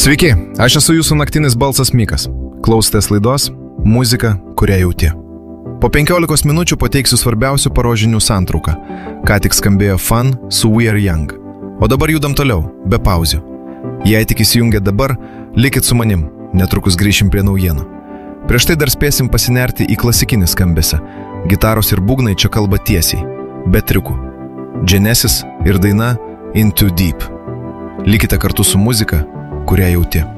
Sveiki, aš esu jūsų naktinis balsas Mikas. Klausotės laidos Muzika, kurią jauti. Po 15 minučių pateiksiu svarbiausių parodžinių santrauką. Ką tik skambėjo Fun su We Are Young. O dabar judam toliau, be pauzių. Jei tik įsijungėt dabar, likit su manim, netrukus grįšim prie naujienų. Prieš tai dar spėsim pasinerti į klasikinį skambesį. Gitaros ir būgnai čia kalba tiesiai, be triukų. Genesis ir daina Into Deep. Likite kartu su muzika, kurią jauti.